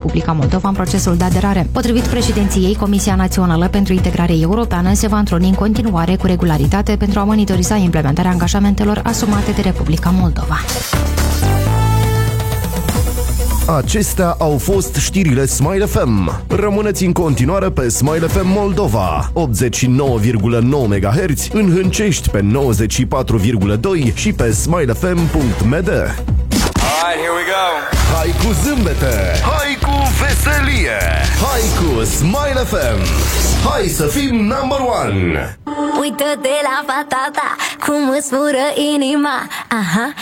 Republica Moldova în procesul de aderare. Potrivit președinției, Comisia Națională pentru Integrare Europeană se va întruni în continuare cu regularitate pentru a monitoriza implementarea angajamentelor asumate de Republica Moldova. Acestea au fost știrile Smile FM. Rămâneți în continuare pe Smile FM Moldova, 89,9 MHz, în Hâncești pe 94,2 și pe smilefm.md. Alright, here we go. Hai cu zâmbete, hai cu veselie, hai cu Smile FM. Hai să fim number one. Uită-te la fata ta, cum îți fură inima. Aha,